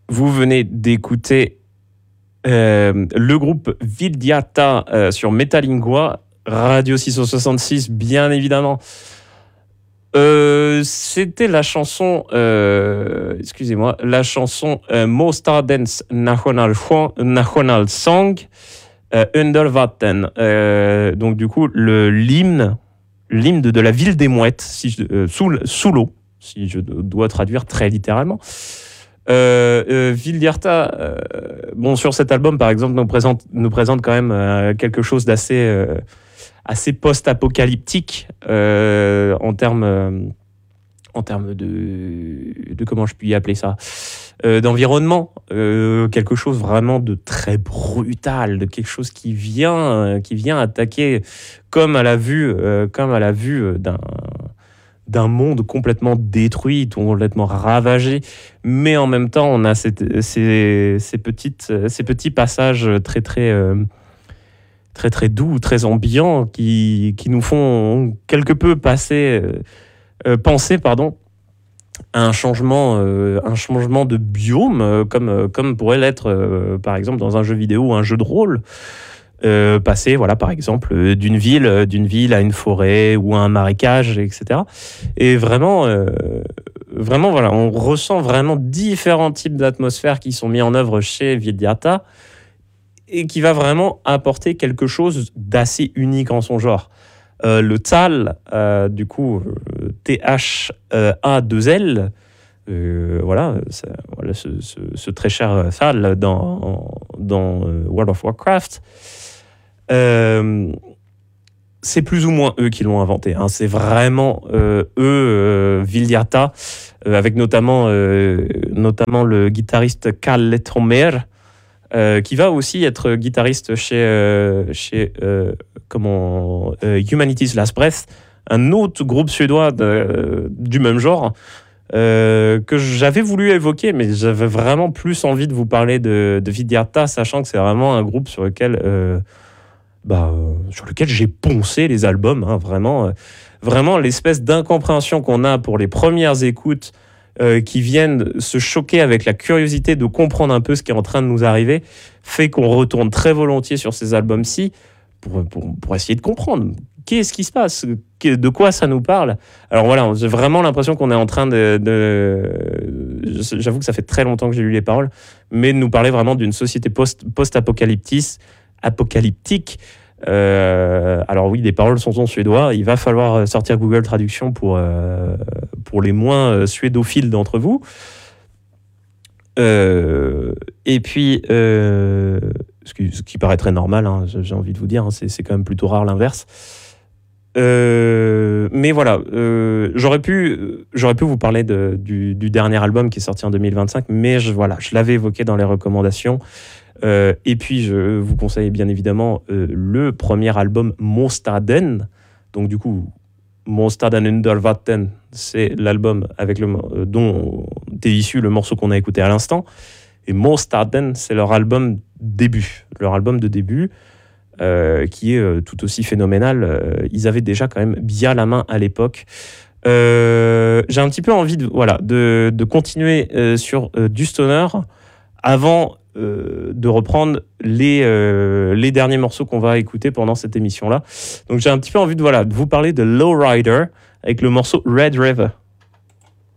Vous venez d'écouter le groupe Vildiata sur Metalingua, Radio 666, bien évidemment. C'était la chanson, excusez-moi, la chanson Mostardens National Song Under Vatten. Donc du coup, l'hymne de la ville des mouettes, sous l'eau, si je dois traduire très littéralement. Vildiarta, bon, sur cet album, par exemple, nous présente quand même quelque chose d'assez assez post-apocalyptique en termes de comment je puis appeler ça, d'environnement, quelque chose vraiment de très brutal, de quelque chose qui vient attaquer comme à la vue d'un monde complètement détruit, complètement ravagé, mais en même temps on a ces petits passages très doux, très ambiants, qui nous font quelque peu penser à un changement de biome, comme pourrait l'être par exemple dans un jeu vidéo ou un jeu de rôle. Passer, voilà, par exemple, d'une ville à une forêt ou à un marécage, etc. Et vraiment, voilà, on ressent vraiment différents types d'atmosphères qui sont mis en œuvre chez Vildiata et qui va vraiment apporter quelque chose d'assez unique en son genre. Le Thal, du coup, THA2L, voilà, ce très cher Thal dans World of Warcraft. C'est plus ou moins eux qui l'ont inventé, hein. C'est vraiment eux, Vildiata, avec notamment le guitariste Carl Lettromer, qui va aussi être guitariste chez Humanity's Last Breath, un autre groupe suédois du même genre, que j'avais voulu évoquer, mais j'avais vraiment plus envie de vous parler de Vildiata, sachant que c'est vraiment un groupe sur lequel j'ai poncé les albums, hein, vraiment l'espèce d'incompréhension qu'on a pour les premières écoutes, qui viennent se choquer avec la curiosité de comprendre un peu ce qui est en train de nous arriver, fait qu'on retourne très volontiers sur ces albums-ci pour essayer de comprendre qu'est-ce qui se passe, de quoi ça nous parle. Alors voilà, j'ai vraiment l'impression qu'on est en train j'avoue que ça fait très longtemps que j'ai lu les paroles, mais de nous parler vraiment d'une société post-apocalyptique. Alors oui, les paroles sont en suédois. Il va falloir sortir Google Traduction pour les moins suédophiles d'entre vous. Et puis, ce qui paraît très normal, hein, j'ai envie de vous dire, hein, c'est quand même plutôt rare l'inverse. Mais voilà, j'aurais pu vous parler du dernier album qui est sorti en 2025, mais je l'avais évoqué dans les recommandations. Et puis je vous conseille bien évidemment le premier album Mostaden. Donc du coup, Mostaden Under Vatten, c'est l'album dont est issu le morceau qu'on a écouté à l'instant. Et Mostaden, c'est leur album de début, qui est tout aussi phénoménal. Ils avaient déjà quand même bien la main à l'époque. J'ai un petit peu envie de continuer sur du stoner avant de reprendre les derniers morceaux qu'on va écouter pendant cette émission-là. Donc j'ai un petit peu envie de vous parler de Lowrider avec le morceau Red River.